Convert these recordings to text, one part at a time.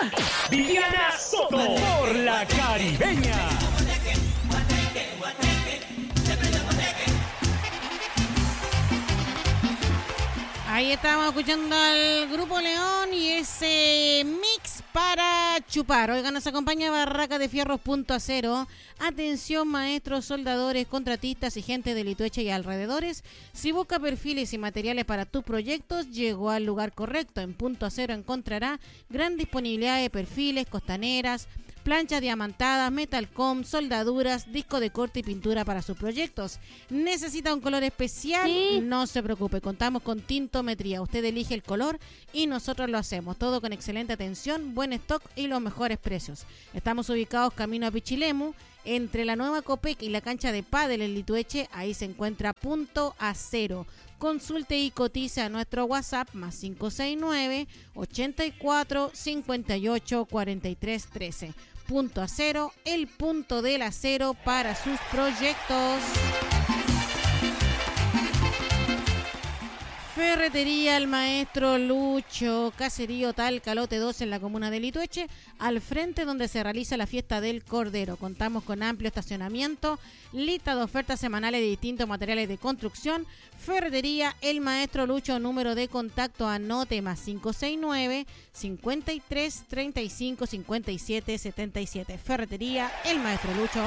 Viviana Soto por La Caribeña. Ahí estábamos escuchando al Grupo León y ese mix para chupar. Oiga, nos acompaña Barraca de Fierros Punto Acero. Atención, maestros, soldadores, contratistas y gente de Litueche y alrededores. Si busca perfiles y materiales para tus proyectos, llegó al lugar correcto. En Punto Acero encontrará gran disponibilidad de perfiles, costaneras, planchas diamantadas, metalcom, soldaduras, disco de corte y pintura para sus proyectos. ¿Necesita un color especial? Sí. No se preocupe, contamos con tintometría. Usted elige el color y nosotros lo hacemos. Todo con excelente atención, buen stock y los mejores precios. Estamos ubicados camino a Pichilemu, entre la nueva Copec y la cancha de pádel en Litueche. Ahí se encuentra Punto Acero. Consulte y cotice a nuestro WhatsApp más 569 84 58 43 13. Punto Acero, el punto del acero para sus proyectos. Ferretería El Maestro Lucho, Caserío Talca, lote 2 en la comuna de Litueche, al frente donde se realiza la fiesta del Cordero. Contamos con amplio estacionamiento, lista de ofertas semanales de distintos materiales de construcción. Ferretería El Maestro Lucho, número de contacto, anote más 569 53 35 57 77. Ferretería El Maestro Lucho.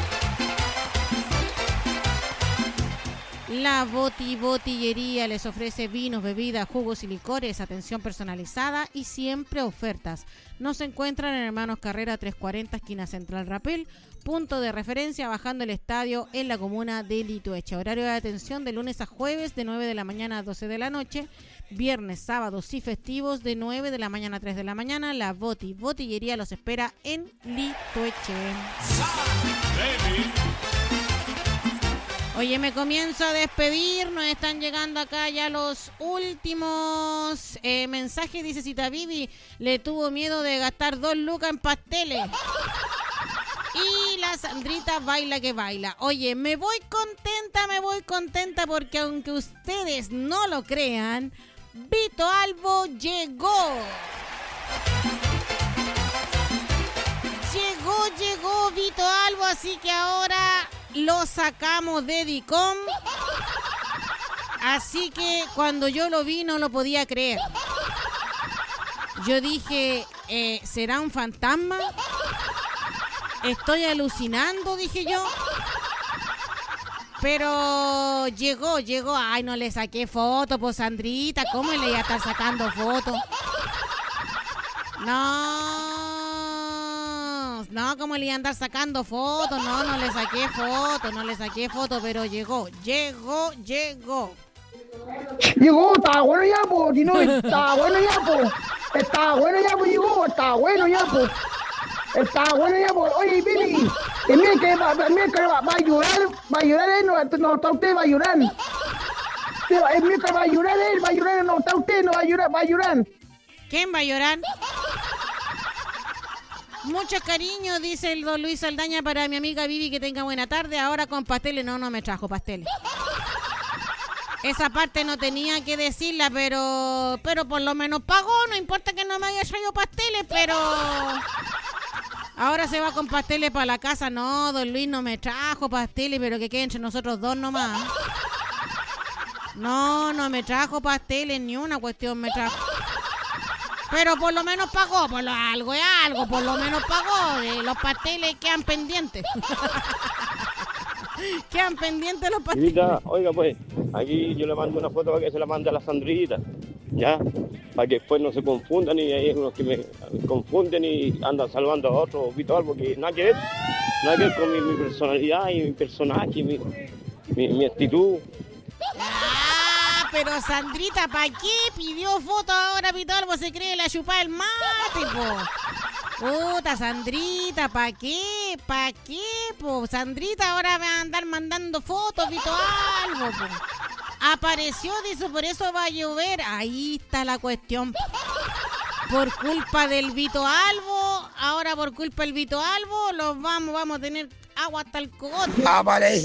La Botillería les ofrece vinos, bebidas, jugos y licores, atención personalizada y siempre ofertas. Nos encuentran en Hermanos Carrera 340, esquina Central Rapel, punto de referencia bajando el estadio en la comuna de Litueche. Horario de atención de lunes a jueves de 9 de la mañana a 12 de la noche, viernes, sábados y festivos de 9 de la mañana a 3 de la mañana. La Botillería los espera en Litueche. Oye, me comienzo a despedir, nos están llegando acá ya los últimos mensajes. Dice Cita Vivi, le tuvo miedo de gastar 2 lucas en pasteles. Y la Sandrita baila que baila. Oye, me voy contenta porque aunque ustedes no lo crean, Vito Albo llegó. Llegó Vito Albo, así que ahora lo sacamos de Dicom. Así que cuando yo lo vi no lo podía creer. Yo dije, ¿será un fantasma? Estoy alucinando, dije yo. Pero llegó. Ay, no le saqué foto, pues Sandrita, ¿cómo le iba a estar sacando foto? No, ¿cómo le iba a andar sacando fotos? No le saqué foto, pero llegó. Llegó, estaba bueno ya, po, no, estaba bueno ya, po. Llegó, estaba bueno ya, po. Oye, Billy, el miércoles va a llorar, no está usted, va a llorar. El miércoles va a llorar, no está usted, no va a llorar. ¿Quién va a llorar? Mucho cariño, dice el don Luis Saldaña para mi amiga Vivi, que tenga buena tarde. Ahora con pasteles, no me trajo pasteles. Esa parte no tenía que decirla, pero por lo menos pagó. No importa que no me haya traído pasteles, pero ahora se va con pasteles para la casa. No, don Luis no me trajo pasteles, pero que quede entre nosotros dos nomás. No me trajo pasteles, ni una cuestión me trajo. Pero por lo menos pagó, algo, por lo menos pagó. Los pasteles quedan pendientes. Quedan pendientes los pasteles. Chivita, oiga pues, aquí yo le mando una foto para que se la mande a la Sandrita, ¿ya? Para que después no se confundan y hay unos que me confunden y andan salvando a otros, Vito Albo, que nada que ver con mi personalidad y mi personaje, mi actitud. Pero Sandrita, ¿para qué pidió foto ahora? Vito Albo se cree la chupada del mate, po. Puta, Sandrita, ¿para qué? Po? Sandrita ahora va a andar mandando fotos, Vito Albo, po. Apareció, dice, por eso va a llover. Ahí está la cuestión. Por culpa del Vito Albo, ahora por culpa del Vito Albo, vamos a tener agua hasta el cogote.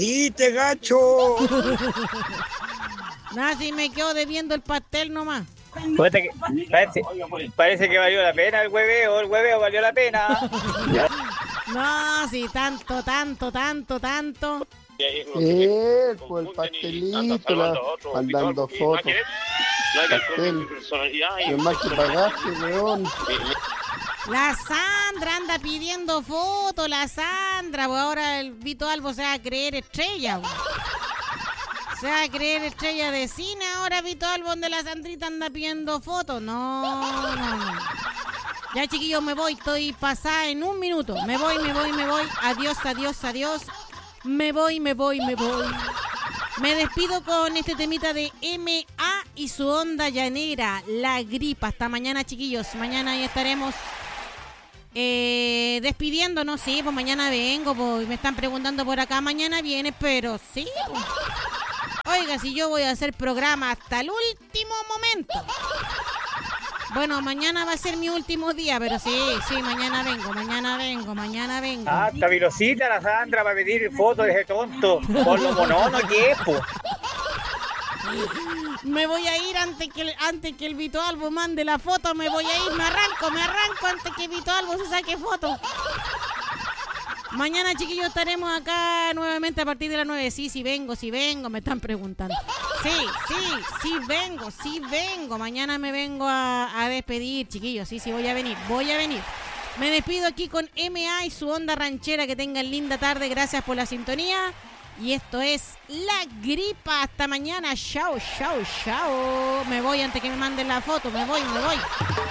¡Apareciste, gacho! Nada, si me quedo debiendo el pastel nomás. Puta que- parece que valió la pena el hueveo valió la pena. No, sí, tanto. Y ahí uno Sí, se pues el confunden y pastelito, andan salvando a otros, mandando Víctor, porque fotos. no hay que Pastel. con mi personalidad. Y es más que pagaste, weón. La Sandra anda pidiendo fotos, la Sandra, pues ahora el Vito Albo se va a creer estrella, pues. Se va a creer estrella de cine ahora Vito Albo, donde la Sandrita anda pidiendo fotos. No. Ya, chiquillos, me voy, estoy pasada en un minuto. Me voy. Adiós. Me voy. Me despido con este temita de M.A. y su onda llanera, La Gripa. Hasta mañana, chiquillos. Mañana ahí estaremos despidiéndonos. Sí, pues mañana vengo. Pues, me están preguntando por acá. Mañana viene, pero sí. Pues. Oiga, si yo voy a hacer programa hasta el último momento. Bueno, mañana va a ser mi último día, pero sí, mañana vengo. Ah, está vilosita la Sandra para pedir fotos de ese tonto. Por lo monono que es, po. Me voy a ir antes que el Vito Albo mande la foto, me voy a ir, me arranco antes que Vito Albo se saque foto. Mañana, chiquillos, estaremos acá nuevamente a partir de las 9. Sí, vengo, me están preguntando. Sí, vengo. Mañana me vengo a despedir, chiquillos. Sí, voy a venir. Me despido aquí con M.A. y su onda ranchera. Que tengan linda tarde. Gracias por la sintonía. Y esto es La Gripa. Hasta mañana. Chao. Me voy antes que me manden la foto. Me voy.